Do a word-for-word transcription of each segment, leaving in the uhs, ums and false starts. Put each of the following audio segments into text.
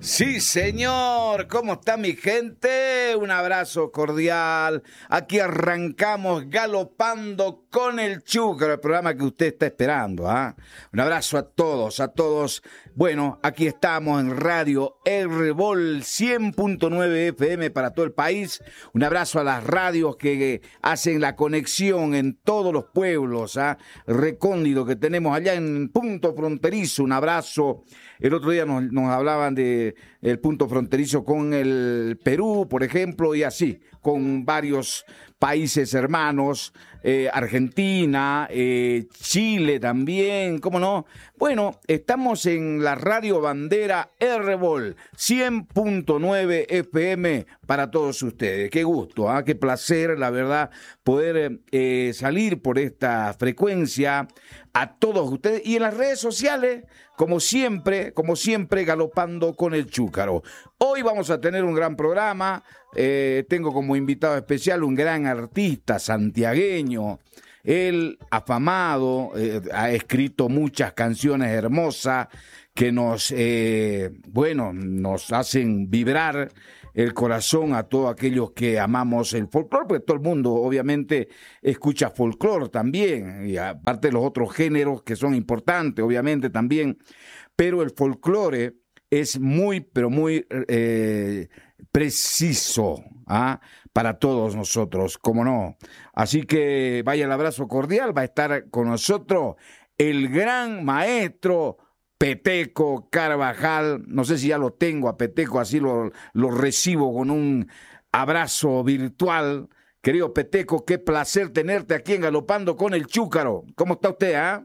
Sí, señor. ¿Cómo está mi gente? Un abrazo cordial. Aquí arrancamos galopando con el Chúcaro, el programa que usted está esperando. ¿eh? Un abrazo a todos, a todos. Bueno, aquí estamos en Radio R-Vol cien punto nueve F M para todo el país. Un abrazo a las radios que hacen la conexión en todos los pueblos ¿eh? recónditos que tenemos allá en Punto Fronterizo. Un abrazo. El otro día nos, nos hablaban de el punto fronterizo con el Perú, por ejemplo, y así, con varios países hermanos, eh, Argentina, eh, Chile también, ¿cómo no? Bueno, estamos en la Radio Bandera R-Vol cien punto nueve F M para todos ustedes. Qué gusto, ¿eh? Qué placer, la verdad, poder eh, salir por esta frecuencia a todos ustedes y en las redes sociales, como siempre, como siempre, galopando con el Chúcaro. Hoy vamos a tener un gran programa. Eh, tengo como invitado especial un gran artista santiagueño. Él, afamado, eh, ha escrito muchas canciones hermosas que nos, eh, bueno, nos hacen vibrar el corazón a todos aquellos que amamos el folclore, porque todo el mundo obviamente escucha folclore también, y aparte de los otros géneros que son importantes, obviamente también, pero el folclore es muy, pero muy eh, preciso ¿ah? para todos nosotros, cómo no. Así que vaya el abrazo cordial, va a estar con nosotros el gran maestro Peteco Carvajal. No sé si ya lo tengo a Peteco, así lo, lo recibo con un abrazo virtual. Querido Peteco, qué placer tenerte aquí en Galopando con el Chúcaro. ¿Cómo está usted, ah?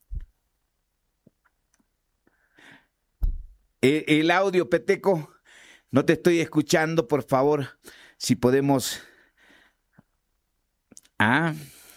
¿Eh? El audio, Peteco, no te estoy escuchando, por favor, si podemos... Ah.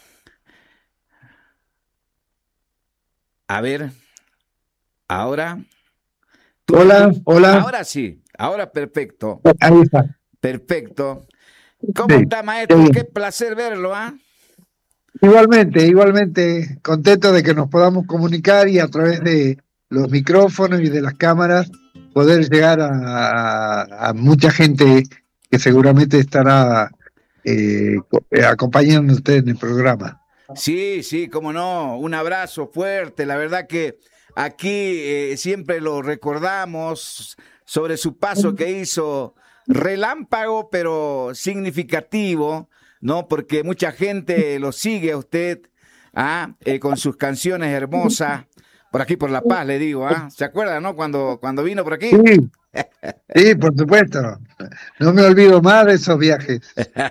A ver... Ahora. Hola, hola. Ahora sí, ahora perfecto. Ahí está. Perfecto. ¿Cómo Sí, está, maestro? qué Qué placer verlo, ¿ah? ¿eh? Igualmente, igualmente contento de que nos podamos comunicar y a través de los micrófonos y de las cámaras poder llegar a, a, a mucha gente que seguramente estará eh, acompañando a usted en el programa. Sí, sí, cómo no. Un abrazo fuerte. La verdad que aquí eh, siempre lo recordamos sobre su paso que hizo relámpago, pero significativo, ¿no? Porque mucha gente lo sigue a usted, ¿ah? Eh, con sus canciones hermosas. Por aquí, por La Paz, le digo, ¿ah? ¿Se acuerda, no? Cuando, cuando vino por aquí. Sí, sí, por supuesto. No me olvido más de esos viajes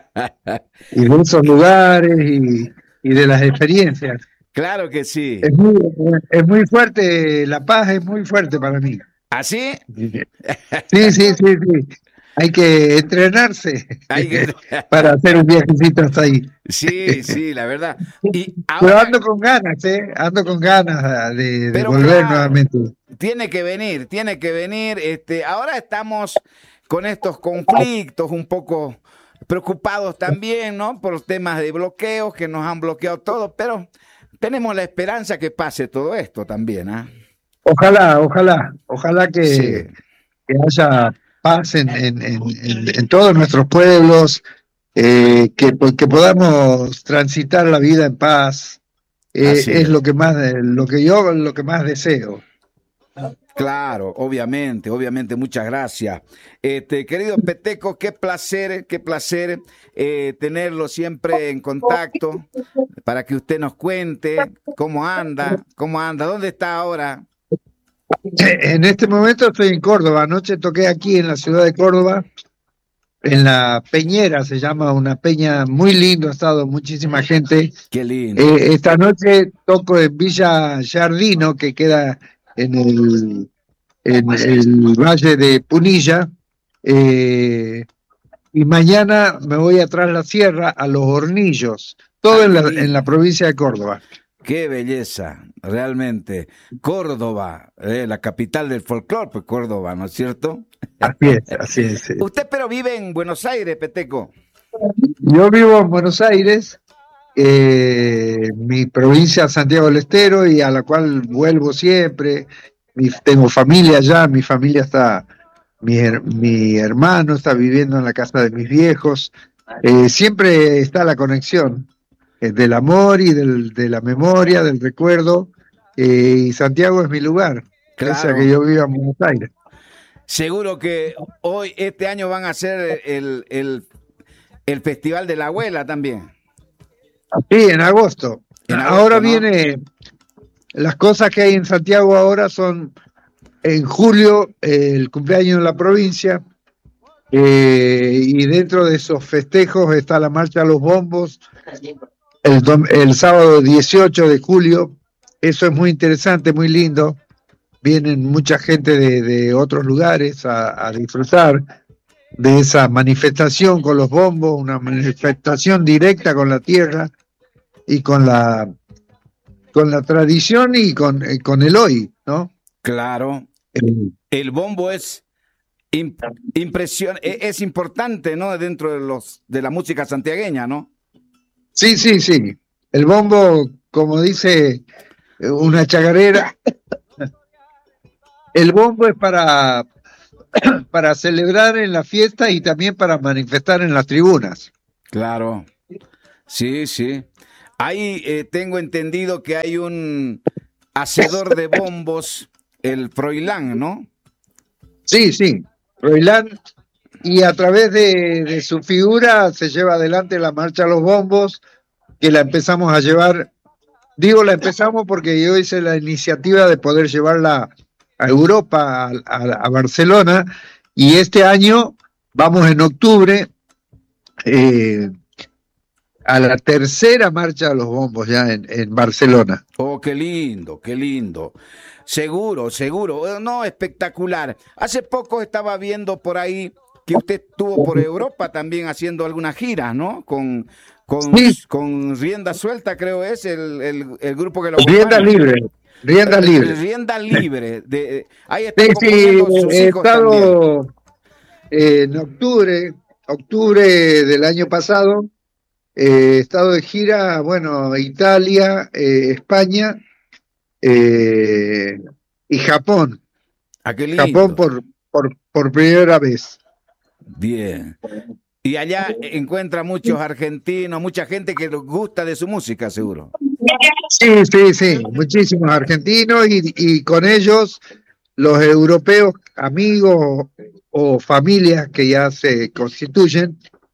y de esos lugares y, y de las experiencias. Claro que sí. Es muy, es muy fuerte, La Paz es muy fuerte para mí. ¿Así? Sí, sí, sí, sí. Hay que entrenarse Hay que... para hacer un viajecito hasta ahí. Sí, sí, la verdad. Y Pero ahora... ando con ganas, ¿eh? Ando con ganas de, de Pero volver claro, nuevamente. tiene que venir, tiene que venir. Este, ahora estamos con estos conflictos un poco preocupados también, ¿no? Por temas de bloqueos que nos han bloqueado todo, pero tenemos la esperanza que pase todo esto también, ¿ah? ¿eh? Ojalá, ojalá, ojalá que, sí. que haya paz en, en, en, en todos nuestros pueblos, eh, que, que podamos transitar la vida en paz, eh, es, es lo que más, lo que yo, lo que más deseo. Claro, obviamente, obviamente, muchas gracias. Este, querido Peteco, qué placer, qué placer eh, tenerlo siempre en contacto para que usted nos cuente cómo anda, cómo anda, dónde está ahora. En este momento estoy en Córdoba. Anoche toqué aquí en la ciudad de Córdoba, en la Peñera, se llama, una peña muy lindo, ha estado muchísima gente. Qué lindo. Eh, esta noche toco en Villa Giardino, que queda en el, en el valle de Punilla, eh, y mañana me voy a Tras la Sierra, a Los Hornillos, todo ah, en, la, en la provincia de Córdoba. Qué belleza, realmente. Córdoba, eh, la capital del folclore, pues Córdoba, ¿no es cierto? Así es, así es. Sí. Usted pero vive en Buenos Aires, Peteco. Yo vivo en Buenos Aires, eh, mi provincia Santiago del Estero, y a la cual vuelvo siempre. Mi, tengo familia allá, mi familia está mi, her- mi hermano está viviendo en la casa de mis viejos. Eh, siempre está la conexión eh, del amor y del, de la memoria, del recuerdo. Eh, y Santiago es mi lugar, pese a que Claro. yo viva en Buenos Aires. Seguro que hoy, este año van a hacer el, el, el Festival de la Abuela también, Sí, en agosto. en Ahora agosto, ¿no? viene, las cosas que hay en Santiago ahora son en julio, eh, el cumpleaños de la provincia. Eh, y dentro de esos festejos está la marcha a los bombos el, dom- el sábado dieciocho de julio. Eso es muy interesante, muy lindo. Vienen mucha gente de, de otros lugares a, a disfrutar de esa manifestación con los bombos, una manifestación directa con la tierra y con la, con la tradición y con, eh, con el hoy, ¿no? Claro. El- El bombo es im- impresión, e- es importante, ¿no? Dentro de los de la música santiagueña, ¿no? sí, sí, sí. El bombo, como dice eh, una chacarera, el bombo es para, para celebrar en la fiesta y también para manifestar en las tribunas. Claro. Sí, sí. Ahí eh, tengo entendido que hay un hacedor de bombos, el Froilán, ¿no? Sí, sí. Roilán, y a través de, de su figura se lleva adelante la marcha a los bombos, que la empezamos a llevar, digo la empezamos porque yo hice la iniciativa de poder llevarla a Europa, a, a, a Barcelona, y este año vamos en octubre eh, a la tercera marcha a los bombos ya en, en Barcelona. Oh, qué lindo, qué lindo. Seguro, seguro. Eh, No, espectacular. Hace poco estaba viendo por ahí que usted estuvo por Europa también haciendo algunas giras, ¿no? Con, con, Sí, con Rienda Suelta, creo es el, el, el grupo que lo rienda acompaña. libre, rienda Eh, libre. Rienda Libre. De, ahí Sí, están sí, componiendo sus he hijos también. estado eh, en octubre, octubre del año pasado, eh, he estado de gira, bueno, Italia, eh, España eh, y Japón. Ah, qué Japón lindo. por, por, por primera vez. Bien. Y allá encuentra muchos argentinos, mucha gente que les gusta de su música, seguro. Sí, sí, sí, muchísimos argentinos y, y con ellos los europeos, amigos o familias que ya se constituyen,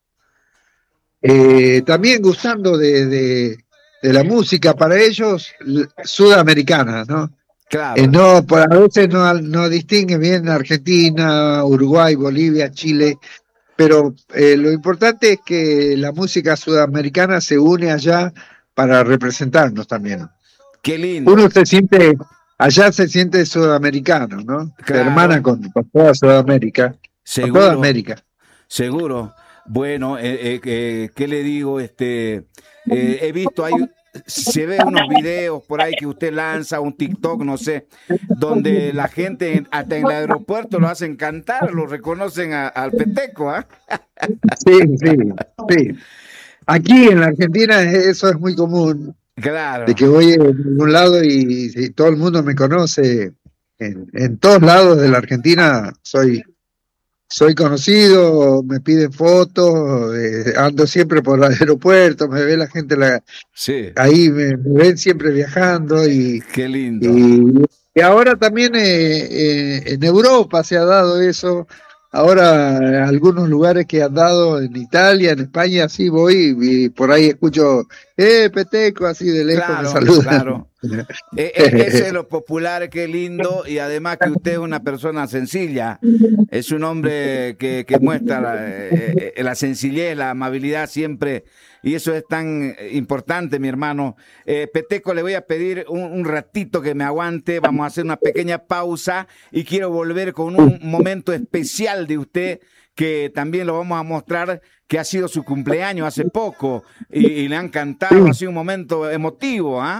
eh, también gustando de, de, de la música para ellos l- sudamericana, ¿no? Eh, Claro. no, por, a veces no, no distingue bien Argentina, Uruguay, Bolivia, Chile, pero eh, lo importante es que la música sudamericana se une allá para representarnos también. Qué Uno lindo. se siente, allá se siente sudamericano, ¿no? Se hermana Claro. con, con toda Sudamérica, con toda Seguro. América. Seguro. Bueno, eh, eh, eh, ¿qué le digo? Este, eh, he visto ahí, se ve unos videos por ahí que usted lanza, un TikTok, no sé, donde la gente en- hasta en el aeropuerto lo hacen cantar, lo reconocen a- al peteco, ¿ah? Sí, sí, sí. Aquí en la Argentina eso es muy común, de Claro. que voy a un lado y, y todo el mundo me conoce. En, en todos lados de la Argentina soy, soy conocido, me piden fotos, eh, ando siempre por el aeropuerto, me ve la gente la- Sí. ahí, me, me ven siempre viajando y, Qué lindo. y, y ahora también eh, eh, en Europa se ha dado eso. Ahora, eh, algunos lugares que han dado en Italia, en España, sí voy y, por ahí escucho, eh, Peteco, así de lejos me Claro, saludan. claro. E- e- ese es lo popular, qué lindo, y además que usted es una persona sencilla, es un hombre que, que muestra la, eh, eh, la sencillez, la amabilidad siempre, y eso es tan eh, importante, mi hermano. Eh, Peteco, le voy a pedir un, un ratito que me aguante, vamos a hacer una pequeña pausa y quiero volver con un momento especial de usted que también lo vamos a mostrar, que ha sido su cumpleaños hace poco y, y le han cantado, ha Sí, sido un momento emotivo, ¿ah?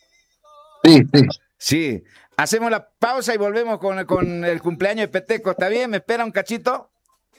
sí, sí. Sí. Hacemos la pausa y volvemos con, con el cumpleaños de Peteco. ¿Está bien? ¿Me espera un cachito?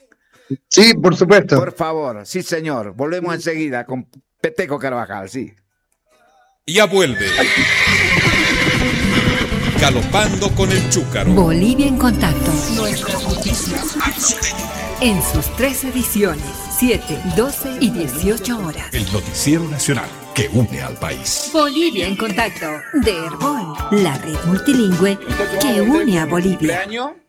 Sí, por supuesto. Por favor. Sí, señor. Volvemos enseguida con Peteco Carvajal, sí. Ya vuelve Galopando con el Chúcaro. Bolivia en contacto. Nuestras noticias. En sus tres ediciones, siete, doce y dieciocho horas. El noticiero nacional que une al país. Bolivia en contacto, de Herbol, la red multilingüe que une a Bolivia.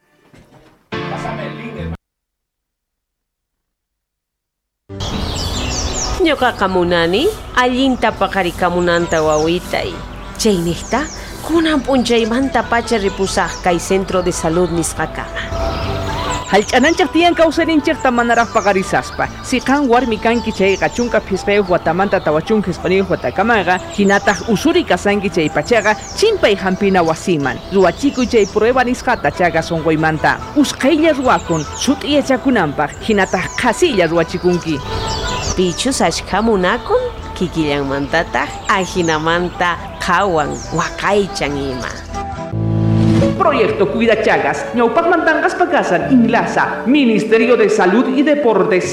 Ñuqa kamunani allinta paqarikamunanta wawitay. Chaynista kunan p'unchaymanta pacha ripusaq kay centro de salud nisqakaqa. Hallch'ananchaq tiyan kawsarinchikta manaraq paqarisaspa. Siqan warmi kanki chayqa chunka phisqayuq watamanta tawachun hispaniyuq watakamaqa hinataq usuri kasanki chay pachaqa chimpay hampina wasiman. Ruwachikuy chay prueba nisqata chaqa sunquymanta. Usqaylla ruwakun sut'iyachakunanpaq hinataq qasilla ruwachikunki. Pichus ashkamunakun kikillanmantataq ajinamanta qhawan waqaychan ima. Proyecto Cuida Chagas, ñawpaqmantanqas pakasan Inlasa, Ministerio de Salud y Deportes.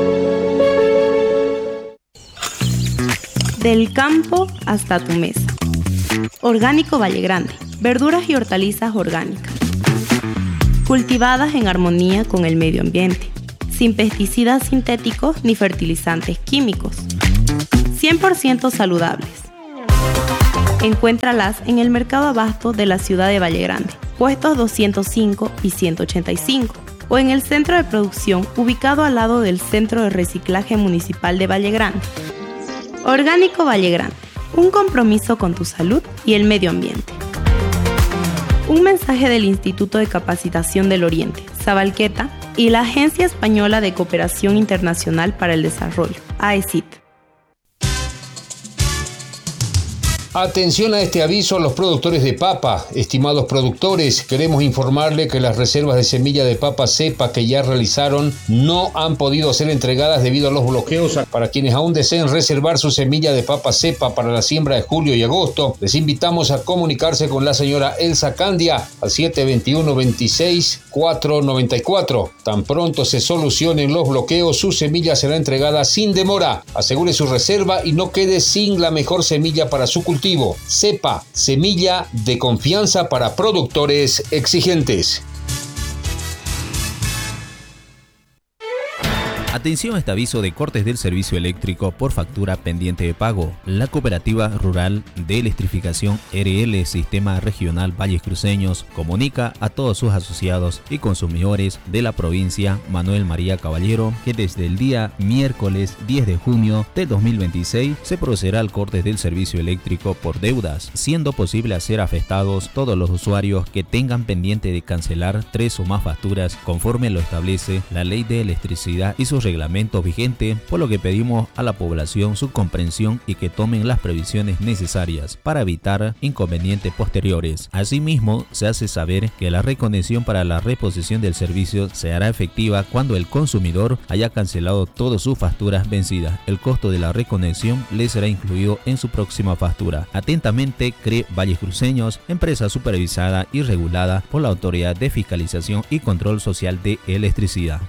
Del campo hasta tu mesa. Orgánico Valle Grande, verduras y hortalizas orgánicas. Cultivadas en armonía con el medio ambiente, sin pesticidas sintéticos ni fertilizantes químicos. cien por ciento saludables. Encuéntralas en el Mercado Abasto de la ciudad de Valle Grande, puestos doscientos cinco y ciento ochenta y cinco, o en el centro de producción ubicado al lado del Centro de Reciclaje Municipal de Valle Grande. Orgánico Valle Grande, un compromiso con tu salud y el medio ambiente. Un mensaje del Instituto de Capacitación del Oriente, Sabalqueta, y la Agencia Española de Cooperación Internacional para el Desarrollo, A E C I T. Atención a este aviso a los productores de papa. Estimados productores, queremos informarle que las reservas de semilla de papa cepa que ya realizaron no han podido ser entregadas debido a los bloqueos. Para quienes aún deseen reservar su semilla de papa cepa para la siembra de julio y agosto, les invitamos a comunicarse con la señora Elsa Candia al siete dos uno, veintiséis, cuatrocientos noventa y cuatro. Tan pronto se solucionen los bloqueos, su semilla será entregada sin demora. Asegure su reserva y no quede sin la mejor semilla para su cultivo. Cepa, semilla de confianza para productores exigentes. Atención a este aviso de cortes del servicio eléctrico por factura pendiente de pago. La Cooperativa Rural de Electrificación R L Sistema Regional Valles Cruceños comunica a todos sus asociados y consumidores de la provincia Manuel María Caballero que desde el día miércoles diez de junio de dos mil veintiséis se procederá al corte del servicio eléctrico por deudas, siendo posible hacer afectados todos los usuarios que tengan pendiente de cancelar tres o más facturas conforme lo establece la Ley de Electricidad y sus reglamento vigente, por lo que pedimos a la población su comprensión y que tomen las previsiones necesarias para evitar inconvenientes posteriores. Asimismo, se hace saber que la reconexión para la reposición del servicio se hará efectiva cuando el consumidor haya cancelado todas sus facturas vencidas. El costo de la reconexión le será incluido en su próxima factura. Atentamente, C R E Valles Cruceños, empresa supervisada y regulada por la Autoridad de Fiscalización y Control Social de Electricidad.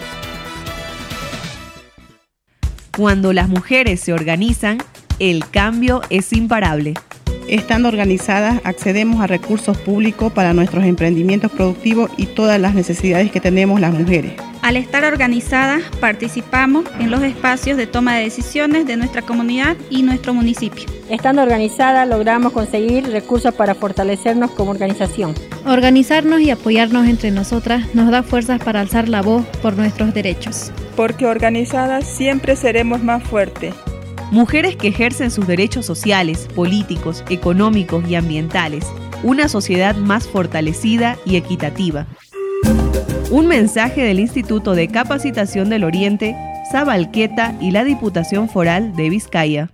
Cuando las mujeres se organizan, el cambio es imparable. Estando organizadas, accedemos a recursos públicos para nuestros emprendimientos productivos y todas las necesidades que tenemos las mujeres. Al estar organizadas, participamos en los espacios de toma de decisiones de nuestra comunidad y nuestro municipio. Estando organizadas, logramos conseguir recursos para fortalecernos como organización. Organizarnos y apoyarnos entre nosotras nos da fuerzas para alzar la voz por nuestros derechos. Porque organizadas siempre seremos más fuertes. Mujeres que ejercen sus derechos sociales, políticos, económicos y ambientales. Una sociedad más fortalecida y equitativa. Un mensaje del Instituto de Capacitación del Oriente, Sabalqueta y la Diputación Foral de Vizcaya.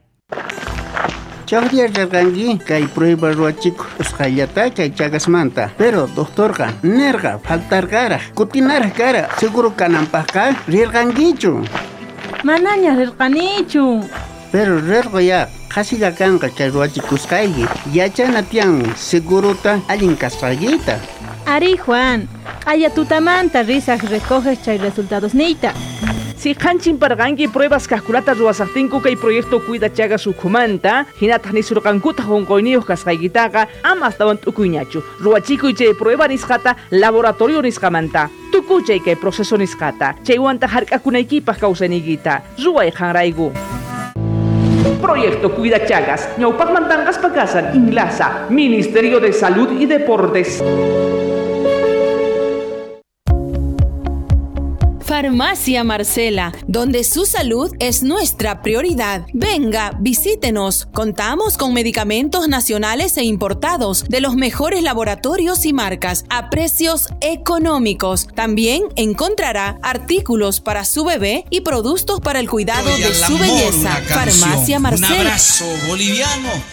Pero doctorga, nerga, faltar cara, cutinar cara, seguro canampaca, rirganguichu. Manaña rirganichu. Pero rergo ya, casi la canga charruachicuscaigi, ya chanatian, seguro ta alincasfallita. Ari Juan, haya tutamanta risas recoges chay resultados neita. Si hanchin pargangi pruebas calculatas ruasartinku kay proyecto cuida chaga sukumanta, hinata ni surkankuta hongoinios kasqaygitaqa amas tawan tukuyñachu. Ruachikuy chay prueba nisqata laboratorio nisqamanta. Tukuchay kay proceso nisqata. Chaywanta hark'akunaykipaq kawsanigita. Ruway hanraygu. Proyecto Cuida Chagas, ñawpaqmantanqas pakasan Inlasa, Ministerio de Salud y Deportes. Farmacia Marcela, donde su salud es nuestra prioridad. Venga, visítenos. Contamos con medicamentos nacionales e importados de los mejores laboratorios y marcas a precios económicos. También encontrará artículos para su bebé y productos para el cuidado de su belleza. Farmacia Marcela. Un abrazo boliviano.